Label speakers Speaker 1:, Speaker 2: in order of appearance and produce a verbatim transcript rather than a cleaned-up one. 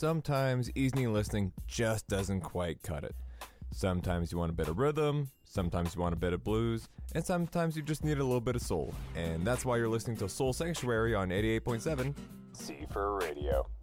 Speaker 1: sometimes easy listening just doesn't quite cut it. Sometimes you want a bit of rhythm, sometimes you want a bit of blues, and sometimes you just need a little bit of soul. And that's why you're listening to Soul Sanctuary on eighty-eight point seven
Speaker 2: C four Radio.